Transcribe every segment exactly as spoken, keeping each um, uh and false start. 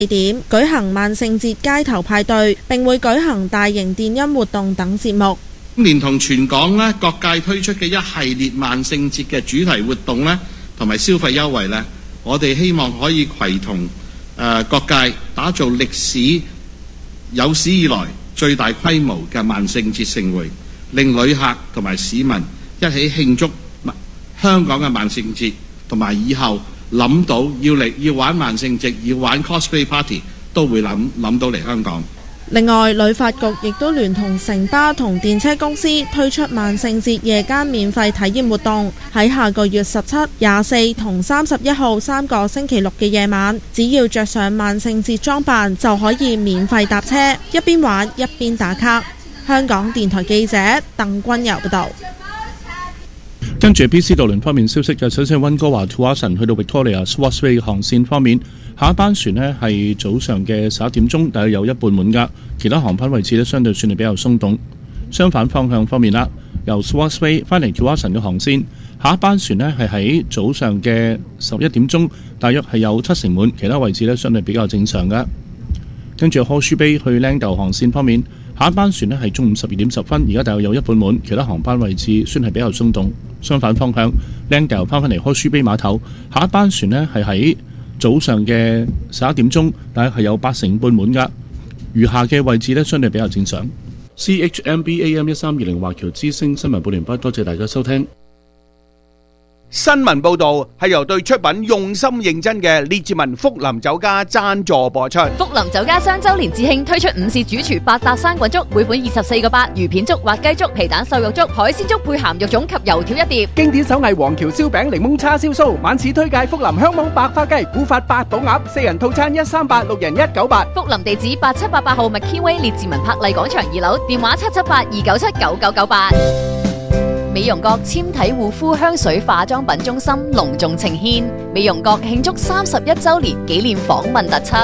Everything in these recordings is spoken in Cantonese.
地點舉行萬聖節街頭派對，並會舉行大型電音活動等節目。 連同全港咧各界推出嘅一系列萬聖節嘅主題活動咧，同埋消費優惠咧，我哋希望可以攜同誒、呃、各界打造歷史有史以來最大規模嘅萬聖節盛會，令旅客同埋市民一起慶祝香港嘅萬聖節，同埋以後諗到要嚟要玩萬聖節，要玩 cosplay party 都會諗諗到嚟香港。 另外，旅發局亦都聯同城巴同電車公司推出萬聖節夜間免費體驗活動，喺下個月十七、廿四同三十一號三個星期六嘅夜晚，只要着上萬聖節裝扮就可以免費搭車，一邊玩一邊打卡。香港電台記者鄧君柔報道。 跟住 B C 渡輪方面消息，就首先溫哥華 to Arson 去到 Victoria Swansea 航線方面，下一班船呢係早上嘅十一點鐘，大約有一半滿額，其他航班位置呢相對算係比較鬆動。相反方向方面啦，由 Swansea 翻嚟 to Arson 嘅航線，下一班船呢係喺早上嘅十一點鐘，大約係有七成滿，其他位置呢相對比較正常嘅。跟住 Horseshoe Bay 去 Langdale 航線方面，下一班船呢係中午十二點十分，而家大約有一半滿，其他航班位置算係比較鬆動。相反方向 Langdale 翻返嚟 Horseshoe Bay 碼頭，下一班船呢係喺早上嘅十一點鐘，大約係有八成半滿㗎，餘下嘅位置呢相對比較正常。C H M B A M 一三二零華僑之聲新聞報完畢，多謝大家收聽。 新聞報導係由對出品用心認真嘅列治文福林酒家贊助播出。 福林酒家雙週年致慶推出午市主廚八搭生滾粥，每款二十四個八，魚片粥、滑雞粥、皮蛋瘦肉粥、海鮮粥配鹹肉粽及油條一碟。 經典手藝黃橋燒餅、檸檬叉燒酥，晚市推介福林香網白花雞、古法八寶鴨，四人套餐一三八，六人一九八。 福林地址八七八八號 McKeeway 列治文柏麗廣場二樓，電話七七八二九七九九九八。美容閣纖體護膚香水化妝品中心隆重呈獻美容閣慶祝三十一週年紀念訪問特輯。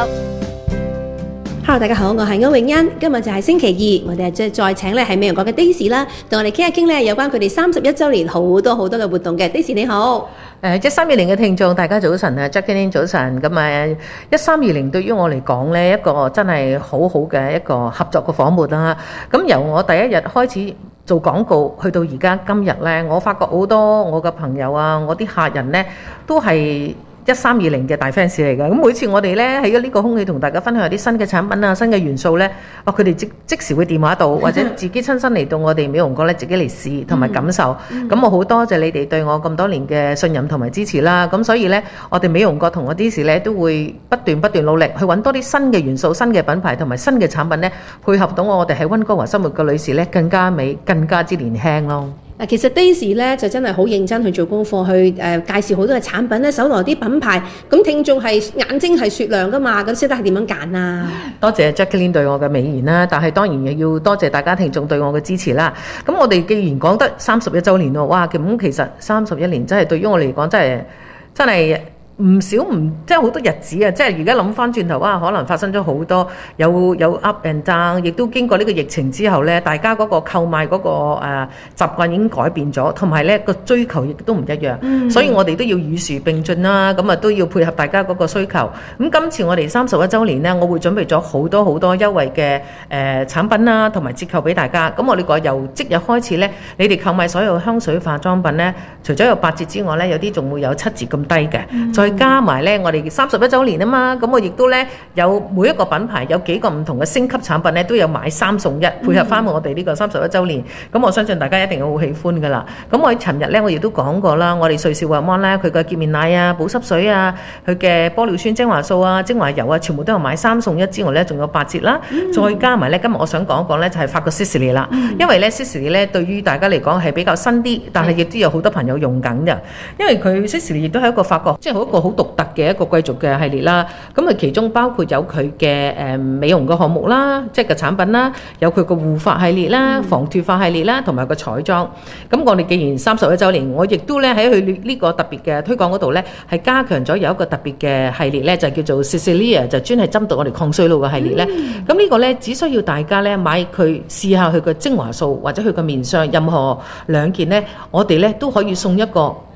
Hello， 大家好，我係歐永欣，今日就係星期二，我哋再再請咧係美容閣嘅 Daisy 啦，同我哋傾一傾咧有關佢哋三十一週年好多好多嘅活動嘅。Daisy 你好。 誒，一三二零嘅聽眾，大家早晨啊 Jacqueline 早晨。咁啊，一三二零對於我嚟講呢，一個真係好好嘅一個合作嘅夥伴啦。咁由我第一日開始做廣告，去到而家今日呢，我發覺好多我嘅朋友啊，我啲客人呢，都係一三二零嘅大 fans 嚟嘅。咁每次我哋呢喺呢個空氣同大家分享啲新嘅產品啊、新嘅元素呢，哇！佢哋即即時會電話到，或者自己親身嚟到我哋美容閣呢，自己嚟試同埋感受。咁、嗯嗯、我好多謝你哋對我咁多年嘅信任同埋支持啦。咁所以呢，我哋美容閣同我 Daisy 呢都會不斷不斷努力去揾多啲新嘅元素、新嘅品牌同埋新嘅產品呢，配合到我哋喺溫哥華生活嘅女士呢，更加美、更加之年輕咯。 嗱，其實 Daisy 咧就真係好認真去做功課，去誒、呃、介紹好多嘅產品咧，搜羅啲品牌。咁聽眾係眼睛係雪亮噶嘛，咁識得係點樣揀啊？ 多謝 Jacqueline 對我嘅美言啦，但係當然亦要多謝大家聽眾對我嘅支持啦。咁我哋既然講得三十一週年喎，哇！咁其實三十一年真係對於我嚟講真係真係。唔少唔即係好多日子啊！即係而家諗翻轉頭啊，可能發生咗好多有有 up and down， 亦都經過呢個疫情之後呢，大家嗰個購買嗰、嗰個誒、呃、習慣已經改變咗，同埋呢個追求亦都唔一樣，嗯、所以我哋都要與時並進啦。咁啊都要配合大家嗰個需求。咁今次我哋三十一週年呢，我會準備咗好多好多優惠嘅誒、呃、產品啦，同埋折扣俾大家。咁我哋講由即日開始呢，你哋購買所有香水化妝品呢，除咗有八折之外呢，有啲仲會有七折咁低嘅。嗯再加埋咧，我哋三十一週年啊嘛，咁我亦都咧有每一個品牌有幾個唔同嘅升級產品咧，都有買三送一，配合翻我哋呢個三十一週年。咁我相信大家一定好喜歡噶啦。咁我喺尋日咧，我亦都講過啦，我哋瑞士滑芒咧，佢嘅潔面奶啊、保濕水啊、佢嘅玻尿酸精華素啊、精華油啊，全部都有買三送一之外咧，仲有八折啦。嗯、再加埋咧，今日我想講一講咧，就係法國 Sisley 啦，嗯、因為咧 Sisley 咧對於大家嚟講係比較新啲，但係亦都有好多朋友用緊嘅，因為佢 Sisley 亦都係一個法國，即係一個好獨特嘅一個貴族嘅系列啦，咁啊其中包括有佢嘅誒美容嘅項目啦，即係個產品啦，有佢個護髮系列啦、防脫髮系列啦，同埋個彩妝。咁我哋既然三十一週年，我亦都咧喺佢呢個特別嘅推廣嗰度咧，係加強咗有一個特別嘅系列咧，就叫做 Cecilia， 就專係針對我哋抗衰老嘅系列咧。咁呢、嗯、個咧只需要大家咧買佢試下佢個精華素或者佢個面霜，任何兩件咧，我哋咧都可以送一個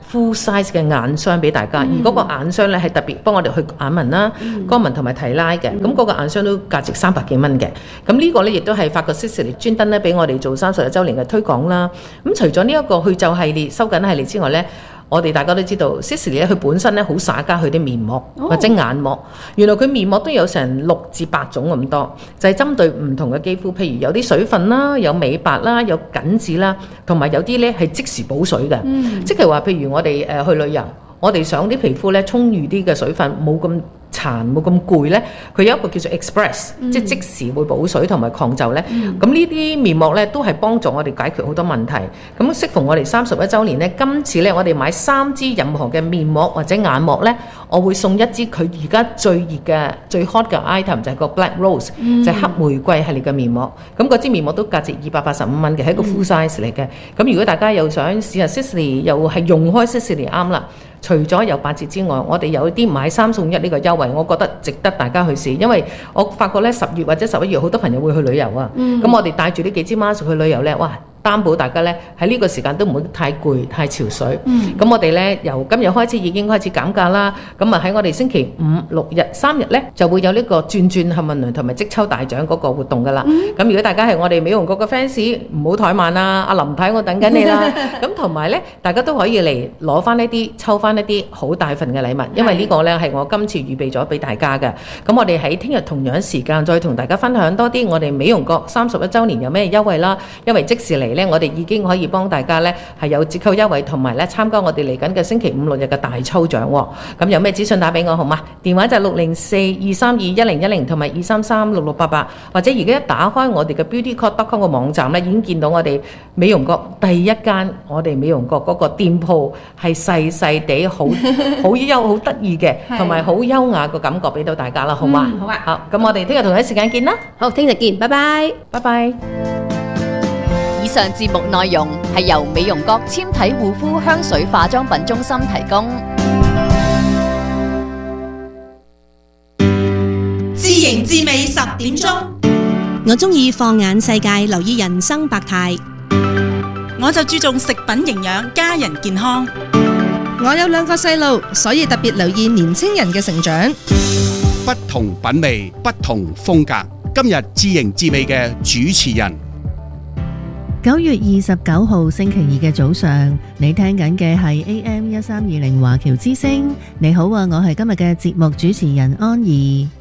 full size 嘅眼霜俾大家，而嗰個眼霜咧係特別幫我哋去眼紋啦、肛紋同埋提拉嘅，咁嗰個眼霜都價值三百幾蚊嘅。咁呢個咧亦都係法國 Sisley 專登咧俾我哋做三十一週年嘅推廣啦。咁除咗呢一個去皺系列、收緊系列之外咧，我哋大家都知道 Sisley 咧佢本身咧好耍家佢啲面膜、哦、或者眼膜，原來佢面膜都有成六至八種咁多，就係、是、針對唔同嘅肌膚，譬如有啲水分啦、有美白啦、有緊緻啦，同埋有啲咧係即時補水嘅，嗯、即係話譬如我哋誒、呃、去旅遊，我哋想啲皮膚咧充裕啲嘅水分，冇咁殘冇咁攰咧，佢有一個叫做 Express，、嗯、即係即時會補水同埋抗皺咧。咁呢啲面膜咧都係幫助我哋解決好多問題。咁適逢我哋三十一週年咧，今次咧我哋買三支任何嘅面膜或者眼膜咧，我會送一支佢而家最熱嘅最 hot 嘅 item 就係個 Black Rose，、嗯、就係黑玫瑰系列嘅面膜。咁嗰支面膜都價值二百八十五蚊嘅，係一個 full size 嚟嘅。咁、嗯、如果大家又想試下 Sisley， 又係用開 Sisley 啱啦。除咗有八折之外，我哋有啲買三送一呢個優惠，我覺得值得大家去試，因為我發覺咧十月或者十一月好多朋友會去旅遊啊，咁、嗯、我哋帶住呢幾支 mask 去旅遊咧，哇！擔保大家咧喺呢個時間都唔會太攰太潮水。咁、嗯、我哋咧由今日開始已經開始減價啦。咁啊喺我哋星期五六日三日咧就會有呢個轉轉幸運輪同埋即抽大獎嗰個活動噶啦。咁、嗯、如果大家係我哋美容局嘅 fans， 唔好怠慢啊！阿林太我等緊你啦。咁同埋咧，大家都可以嚟攞翻呢啲抽翻一啲好大份嘅禮物，因為呢個咧係我今次預備咗俾大家嘅。咁我哋喺聽日同樣時間再同大家分享多啲我哋美容局三十一週年有咩優惠啦。因為即時嚟我哋已經可以幫大家咧係有折扣優惠，同埋咧參加我哋嚟緊嘅星期五六日嘅大抽獎。咁有咩資訊打俾我好嗎？電話就係六零四二三二一零一零同埋二三三六六八八，或者而家一打開我哋嘅 beauty code dot com 嘅網站咧，已經見到我哋美容局第一間我哋美容局嗰個店鋪係細細地好好優好得意嘅，同埋好優雅嘅感覺俾到大家啦，好嗎？嗯、好啊。好，咁我哋聽日同一時間見啦。 好，聽日見，拜拜， 拜拜。 以上節目內容係由美容閣纖體護膚香水化妝品中心提供。 自營自美十點鐘， 我中意放眼世界，留意人生百態。 我就注重食品營養，家人健康。 我有兩個細路，所以特別留意年青人嘅成長。 不同品味，不同風格。今日自營自美嘅主持人。 九月二十九號星期二嘅早上，你聽緊嘅係 A M 一三二零華僑之聲。你好啊，我係今日嘅節目主持人安怡。